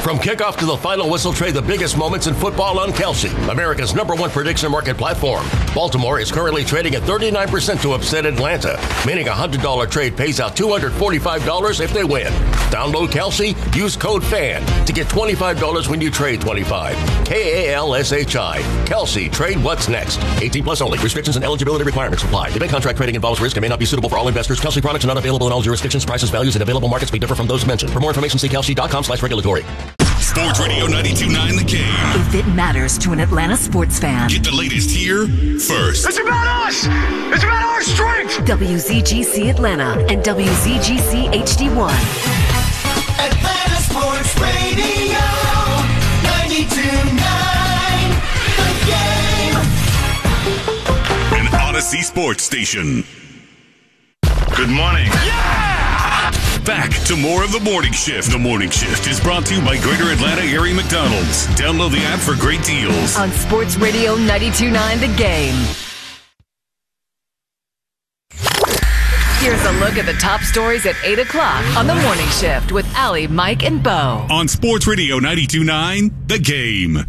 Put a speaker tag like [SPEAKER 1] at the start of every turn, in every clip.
[SPEAKER 1] From kickoff to the final whistle, trade the biggest moments in football on Kelsey, America's #1 prediction market platform. Baltimore is currently trading at 39% to upset Atlanta, meaning a $100 trade pays out $245 if they win. Download Kelsey, use code FAN to get $25 when you trade 25. KALSHI. Kelsey, trade what's next. 18 plus only. Restrictions and eligibility requirements apply. Event contract trading involves risk and may not be suitable for all investors. Kelsey products are not available in all jurisdictions. Prices, values, and available markets may differ from those mentioned. For more information, see kelsey.com/regulatory.
[SPEAKER 2] Sports Radio 92.9 The Game.
[SPEAKER 3] If it matters to an Atlanta sports fan.
[SPEAKER 2] Get the latest here first.
[SPEAKER 4] It's about us! It's about our strength!
[SPEAKER 3] WZGC Atlanta and WZGC HD1.
[SPEAKER 5] Atlanta Sports Radio 92.9 The Game.
[SPEAKER 2] An Odyssey Sports Station.
[SPEAKER 4] Good morning.
[SPEAKER 2] Back to more of The Morning Shift. The Morning Shift is brought to you by Greater Atlanta Area McDonald's. Download the app for great deals.
[SPEAKER 3] On Sports Radio 92.9 The Game. Here's a look at the top stories at 8 o'clock on The Morning Shift with Allie, Mike, and Bo.
[SPEAKER 2] On Sports Radio 92.9 The Game.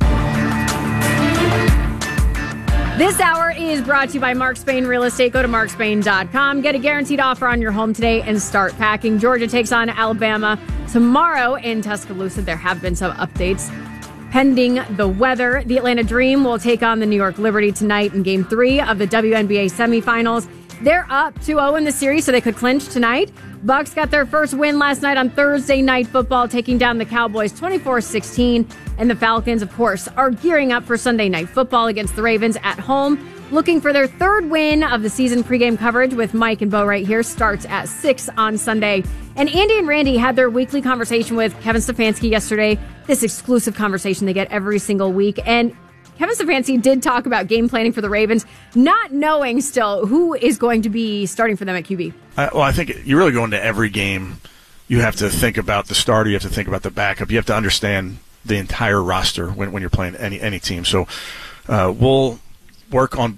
[SPEAKER 6] This hour is brought to you by Mark Spain Real Estate. Go to markspain.com. Get a guaranteed offer on your home today and start packing. Georgia takes on Alabama tomorrow in Tuscaloosa. There have been some updates pending the weather. The Atlanta Dream will take on the New York Liberty tonight in Game 3 of the WNBA semifinals. They're up 2-0 in the series, so they could clinch tonight. Bucks got their first win last night on Thursday Night Football, taking down the Cowboys 24-16. And the Falcons, of course, are gearing up for Sunday Night Football against the Ravens at home, looking for their third win of the season. Pregame coverage with Mike and Bo right here starts at 6 on Sunday. And Andy and Randy had their weekly conversation with Kevin Stefanski yesterday, this exclusive conversation they get every single week. And Kevin Stefanski did talk about game planning for the Ravens, not knowing still who is going to be starting for them at QB.
[SPEAKER 7] Well, I think you really go into every game, you have to think about the starter, you have to think about the backup, you have to understand the entire roster when you're playing any team. So we'll work on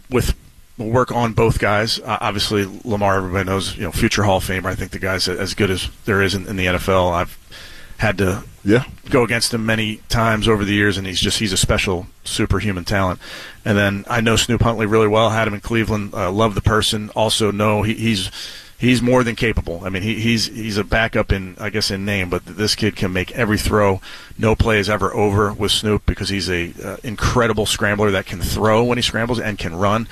[SPEAKER 7] both guys. Obviously, Lamar, everybody knows, future Hall of Famer. I think the guy's as good as there is in the NFL. I've had to go against him many times over the years, and he's a special superhuman talent. And then I know Snoop Huntley really well. Had him in Cleveland. Love the person. Also know he's more than capable. I mean, he's a backup in name, but this kid can make every throw. No play is ever over with Snoop because he's a incredible scrambler that can throw when he scrambles and can run.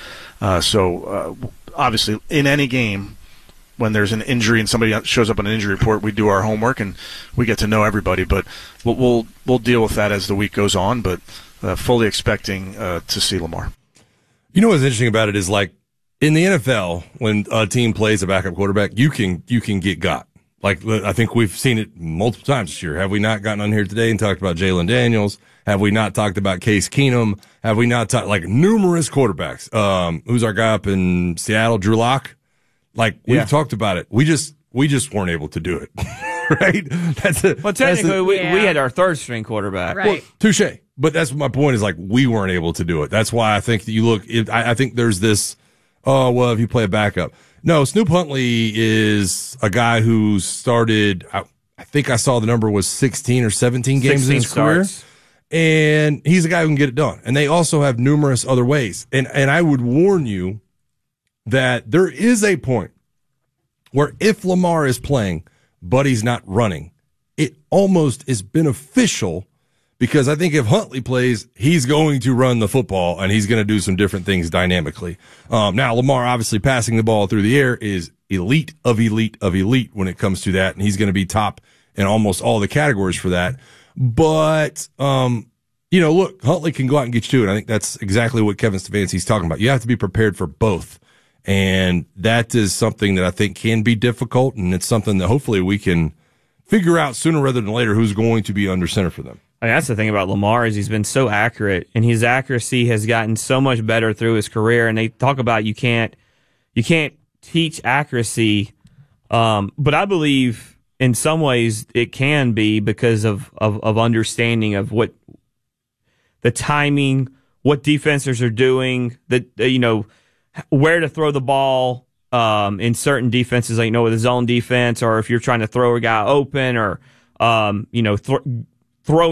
[SPEAKER 7] So obviously, in any game, when there's an injury and somebody shows up on an injury report, we do our homework and we get to know everybody. But we'll deal with that as the week goes on. But fully expecting to see Lamar.
[SPEAKER 8] You know what's interesting about it is, like, in the NFL, when a team plays a backup quarterback, you can get got. Like, I think we've seen it multiple times this year. Have we not gotten on here today and talked about Jalen Daniels? Have we not talked about Case Keenum? Have we not talked, like, numerous quarterbacks? Who's our guy up in Seattle? Drew Lock? Like, we've talked about it. We just weren't able to do it. Right?
[SPEAKER 9] Well, technically, we had our third string quarterback.
[SPEAKER 6] Right.
[SPEAKER 8] Well, touche. But that's my point, is, like, we weren't able to do it. That's why I think that you look, I think there's this, oh, well, if you play a backup. No, Snoop Huntley is a guy who started, I think I saw the number was 16 or 17 games in his career. And he's a guy who can get it done. And they also have numerous other ways. And I would warn you that there is a point where if Lamar is playing, but he's not running, it almost is beneficial, because I think if Huntley plays, he's going to run the football and he's going to do some different things dynamically. Now, Lamar, obviously passing the ball through the air, is elite of elite of elite when it comes to that. And he's going to be top in almost all the categories for that. But, look, Huntley can go out and get you too. And I think that's exactly what Kevin Stefanski's talking about. You have to be prepared for both. And that is something that I think can be difficult. And it's something that hopefully we can figure out sooner rather than later who's going to be under center for them.
[SPEAKER 9] I mean, that's the thing about Lamar, is he's been so accurate, and his accuracy has gotten so much better through his career. And they talk about you can't teach accuracy, but I believe in some ways it can be, because of understanding of what the timing, what defenses are doing, where to throw the ball in certain defenses, like, with a zone defense, or if you're trying to throw a guy open, or throwing